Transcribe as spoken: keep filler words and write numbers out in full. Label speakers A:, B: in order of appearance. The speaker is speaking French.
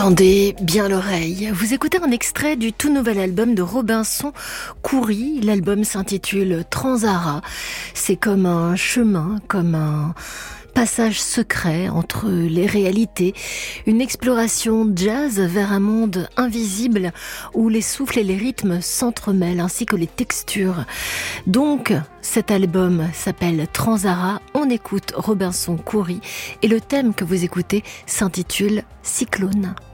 A: Tendez bien l'oreille. Vous écoutez un extrait du tout nouvel album de Robinson Khoury. L'album s'intitule Transara. C'est comme un chemin, comme un passage secret entre les réalités, une exploration jazz vers un monde invisible où les souffles et les rythmes s'entremêlent ainsi que les textures. Donc, cet album s'appelle Transara. On écoute Robinson Khoury et le thème que vous écoutez s'intitule Cyclone.